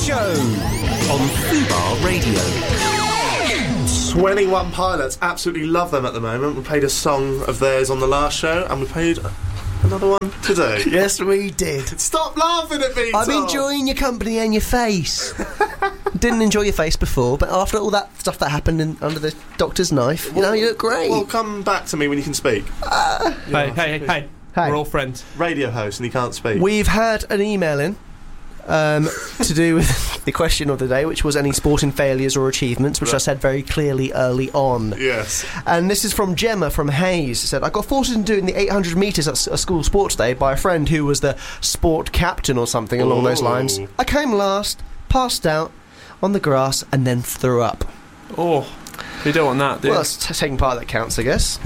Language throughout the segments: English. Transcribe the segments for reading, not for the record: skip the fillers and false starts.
Show on Fubar Radio. 21 Pilots, absolutely love them at the moment. We played a song of theirs on the last show, and we played another one today. Yes, we did. Stop laughing at me, I'm Tom. enjoying your company and your face. Didn't enjoy your face before, but after all that stuff that happened under the doctor's knife, you look great. Well, come back to me when you can speak. Hey. We're all friends. Radio host, and he can't speak. We've had an email in to do with the question of the day, which was any sporting failures or achievements, which I said very clearly early on. Yes. And this is from Gemma from Hayes. It said, I got forced into doing the 800 metres at a school sports day by a friend who was the sport captain or something along those lines. I came last, passed out on the grass, and then threw up. Oh, you don't want that, do you? Well, that's taking part that counts, I guess.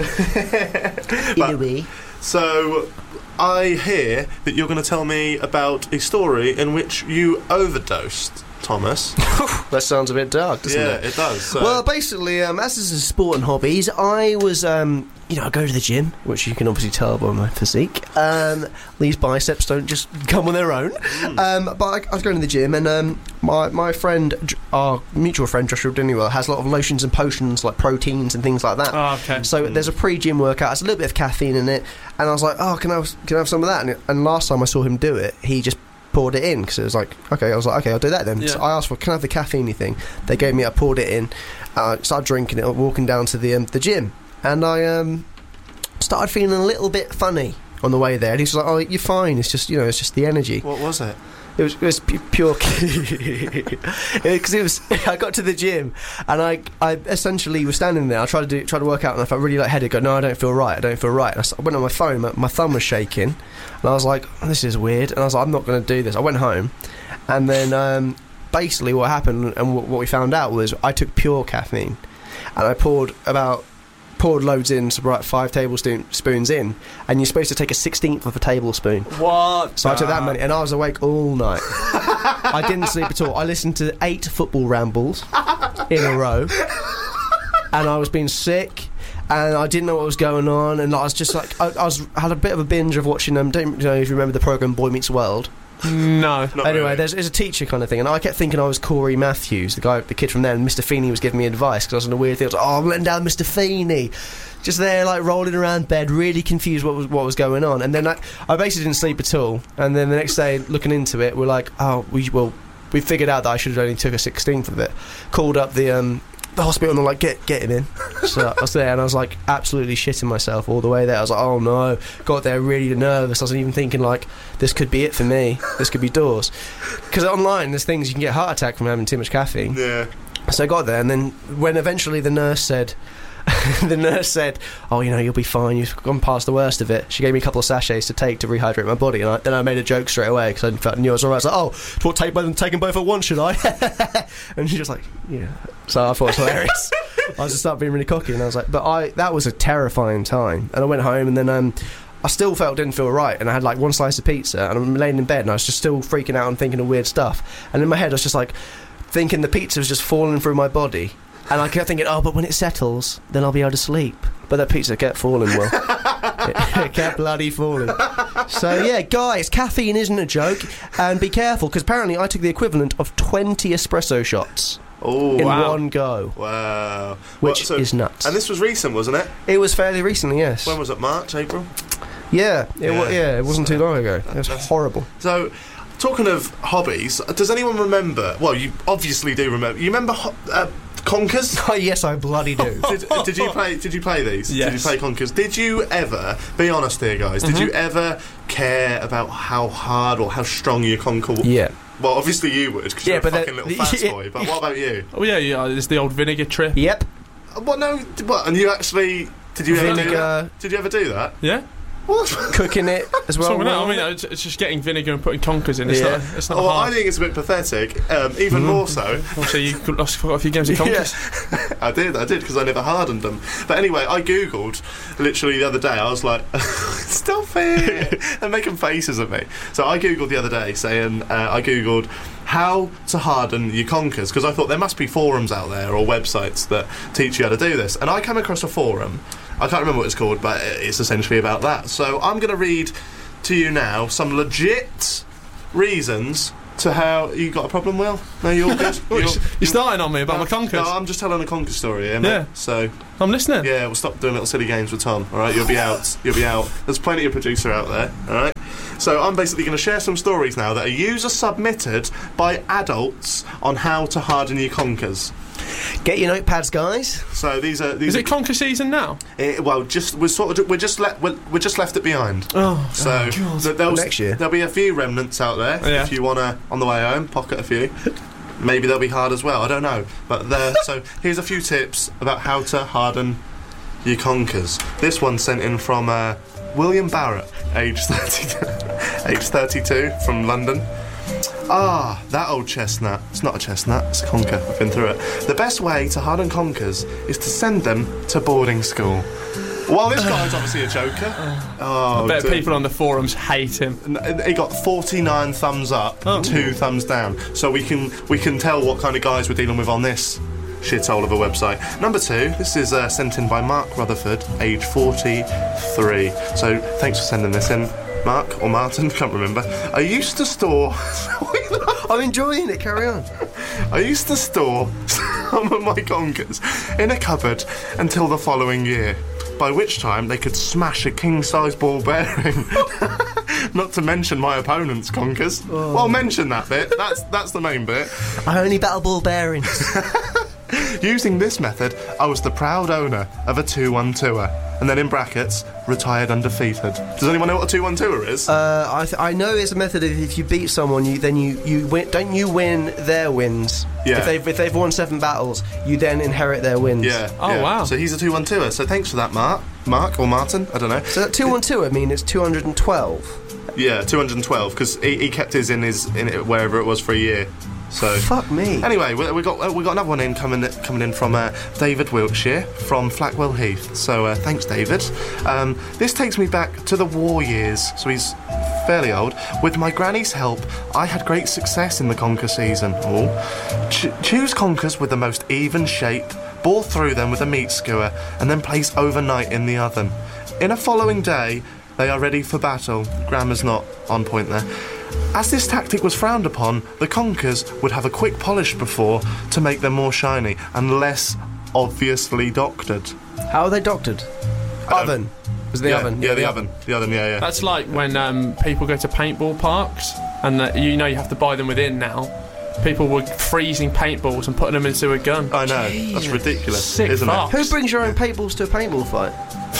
In a way. So, I hear that you're going to tell me about a story in which you overdosed, Thomas. That sounds a bit dark, doesn't it? Yeah, it does. So. Well, basically, as this is a sport and hobbies, I was, I go to the gym, which you can obviously tell by my physique. These biceps don't just come on their own. But I was going to the gym, and my friend, our mutual friend Joshua Diniwell, has a lot of lotions and potions, like proteins and things like that. Oh, okay. So there's a pre-gym workout. There's a little bit of caffeine in it, and I was like, oh, can I have some of that? And last time I saw him do it, he just poured it in, because it was like, okay, I was like, okay, I'll do that then. Yeah. So I asked for, can I have the caffeine thing? They gave me, I poured it in, started drinking it, walking down to the gym, and I started feeling a little bit funny on the way there, and he was like, oh, you're fine, it's just the energy. What was it? It was pure because I got to the gym and I essentially was standing there. I tried to work out, and I felt really lightheaded. Go, no, I don't feel right. And I went on my phone. My thumb was shaking, and I was like, this is weird. And I was like, I'm not going to do this. I went home, and then basically what happened and what we found out was I took pure caffeine, and I poured loads in, so about 5 tablespoons in, and you're supposed to take a 16th of a tablespoon. What? So I took that many, and I was awake all night. I didn't sleep at all. I listened to 8 football rambles in a row, and I was being sick, and I didn't know what was going on, and I was just like, I had a bit of a binge of watching them. Don't you know if you remember the programme Boy Meets World? No. Anyway, really. there's a teacher kind of thing, and I kept thinking I was Corey Matthews, the kid from there, and Mr. Feeney was giving me advice because I was in a weird thing. I was like, oh, I'm letting down Mr. Feeney. Just there, like, rolling around bed, really confused what was going on. And then I basically didn't sleep at all. And then the next day, looking into it, we're like, oh, we figured out that I should have only took a 16th of it. Called up the hospital, and they're like, get him in. So I was there, and I was like absolutely shitting myself all the way there. I was like, oh no. Got there really nervous. I wasn't even thinking like, this could be it for me. This could be doors. Because online there's things you can get a heart attack from having too much caffeine. Yeah. So I got there, and then when eventually the nurse said, oh, you'll be fine, you've gone past the worst of it. She gave me a couple of sachets to take to rehydrate my body, and then I made a joke straight away because I knew I was alright. I was like, oh, take them both at once, should I? And she's just like, yeah. So I thought it was hilarious. I was just started being really cocky, and I was like, that was a terrifying time. And I went home, and then I still didn't feel right, and I had like one slice of pizza, and I'm laying in bed, and I was just still freaking out and thinking of weird stuff. And in my head I was just like thinking the pizza was just falling through my body. And I kept thinking, oh, but when it settles, then I'll be able to sleep. But that pizza kept falling, Will. It kept bloody falling. So, yeah, guys, caffeine isn't a joke. And be careful, because apparently I took the equivalent of 20 espresso shots in one go. Wow. Which is nuts. And this was recent, wasn't it? It was fairly recently, yes. When was it? March, April? Yeah, it wasn't too long ago. It was horrible. So, talking of hobbies, does anyone remember... Well, you obviously do remember. You remember... Conkers? Oh, yes, I bloody do. Did you play these? Yes. Did you play Conkers? Did you ever, be honest here guys, did you ever care about how hard or how strong your conker was? Yeah. Well, obviously you would, because you're a fucking little fast boy, but what about you? Oh yeah, it's the old vinegar trip. Yep. And you actually, did you ever do that? Did you ever do that? Yeah. Cooking it as well. I mean, it's just getting vinegar and putting conkers in. It's not well, hard. I think it's a bit pathetic, even more so. Also, you lost quite a few games of conkers. Yeah. I did, because I never hardened them. But anyway, I googled, literally the other day, I was like, stop it! They're making faces at me. So I googled the other day, saying, I googled how to harden your conkers, because I thought there must be forums out there or websites that teach you how to do this. And I came across a forum. I can't remember what it's called, but it's essentially about that. So I'm going to read to you now some legit reasons to how you got a problem, Will? No, you're good. You're starting on me about my conkers. No, I'm just telling a conker story here, mate. Yeah. So I'm listening. yeah, we'll stop doing little silly games with Tom. All right, you'll be out. You'll be out. There's plenty of producer out there. All right. So I'm basically going to share some stories now that are user submitted by adults on how to harden your conkers. Get your notepads, guys. So these are. Is it conker season now? Well, we're just left it behind. Oh, So Next year. there'll be a few remnants out there Yeah. if you wanna on the way home pocket a few. Maybe they'll be hard as well. I don't know, but there. So here's a few tips about how to harden your conkers. This one's sent in from William Barrett, age 32, from London. Ah, that old chestnut. It's not a chestnut, it's a conker. I've been through it. The best way to harden conkers is to send them to boarding school. Well, this guy's obviously a joker. I bet people on the forums hate him. He got 49 thumbs up, 2 thumbs down. So we can tell what kind of guys we're dealing with on this shithole of a website. Number 2, this is sent in by Mark Rutherford, age 43. So thanks for sending this in, Mark or Martin, can't remember. I used to store. I'm enjoying it, carry on. I used to store some of my conkers in a cupboard until the following year, by which time they could smash a king-size ball bearing. Not to mention my opponent's conkers. Oh. Well, mention that bit. That's the main bit. I only battle ball bearings. Using this method, I was the proud owner of a 2-1-2er. And then in brackets, retired undefeated. Does anyone know what a 2-1-2er is? I know it's a method of if you beat someone, you win. Don't you win their wins? Yeah. If they've won 7 battles, you then inherit their wins. Yeah. Oh, yeah. wow. So he's a 2-1-2er. So thanks for that, Mark or Martin. I don't know. So that 2-1-2, I mean, it's 212. Yeah, 212 because he kept his in it wherever it was for a year. So Fuck me. anyway, we got another one in coming in from David Wiltshire from Flackwell Heath. So thanks, David. This takes me back to the war years. So he's fairly old. With my granny's help, I had great success in the conker season. Choose conkers with the most even shape, bore through them with a meat skewer, and then place overnight in the oven. In a following day, they are ready for battle. Grammar's not on point there. As this tactic was frowned upon, the conkers would have a quick polish before to make them more shiny and less obviously doctored. How are they doctored? Oven. Was the oven? Yeah, the oven. The oven, yeah. That's like when people go to paintball parks and you have to buy them within now. People were freezing paintballs and putting them into a gun. I know. That's ridiculous, Sick isn't fuck. Who brings your own paintballs to a paintball fight?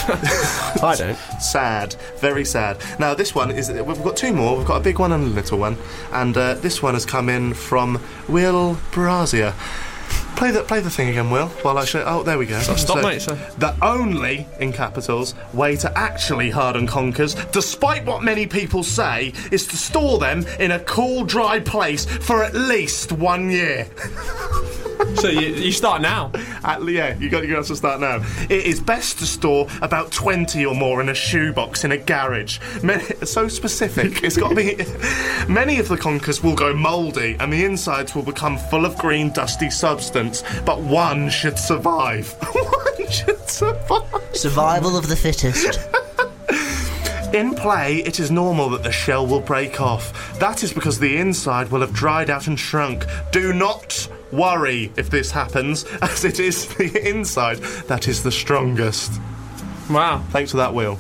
I don't. it? Sad. Very sad. Now, this one is... We've got 2 more. We've got a big one and a little one. And this one has come in from Will Brazia. Play the thing again, Will, while I show... Oh, there we go. Stop, mate. So. The only, in capitals, way to actually harden conkers, despite what many people say, is to store them in a cool, dry place for at least 1 year. So you start now. Yeah, you got to start now. It is best to store about 20 or more in a shoebox in a garage. So specific. It's got to be... Many of the conkers will go mouldy and the insides will become full of green, dusty substance, but one should survive. One should survive. Survival of the fittest. In play, it is normal that the shell will break off. That is because the inside will have dried out and shrunk. Do not worry if this happens, as it is the inside that is the strongest. Wow. Thanks for that, Will.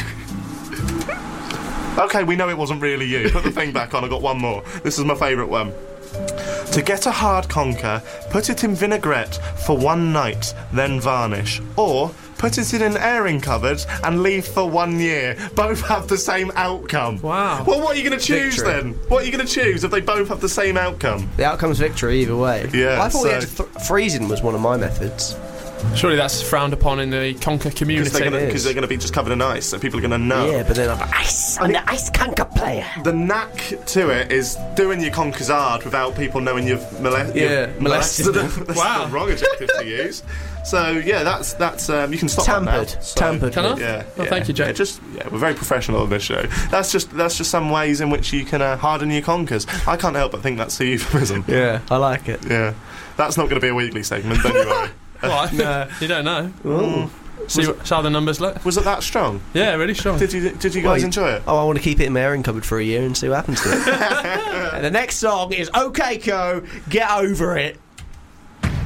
Okay, we know it wasn't really you. Put the thing back on, I got one more. This is my favourite one. To get a hard conker, put it in vinaigrette for 1 night, then varnish. Or put it in an airing cupboard and leave for 1 year. Both have the same outcome. Wow. Well, what are you going to choose Victory. then? What are you going to choose if they both have the same outcome? The outcome's victory either way. Yeah, I thought so- we had freezing was one of my methods. Surely that's frowned upon in the conker community. Because they're going to be just covered in ice, so people are going to know. Yeah, but then I'm like, ice. I'm the ice conker player. The knack to it is doing your conkers hard without people knowing you've molested them. That's Wow. the wrong adjective to use. So yeah, that's you can stop Tampered. that now. So, Tampered. Can I? Yeah. Oh, thank you, Jake. We're very professional on this show. That's just some ways in which you can harden your conkers. I can't help but think that's a euphemism. Yeah, I like it. Yeah, that's not going to be a weekly segment. Don't you worry. What? No. You don't know. Ooh. See how the numbers look. Was it that strong? Yeah, really strong. Did you guys Well, enjoy it? Oh, I want to keep it in my airing cupboard for a year and see what happens to it. And the next song is OK Co, Get Over It.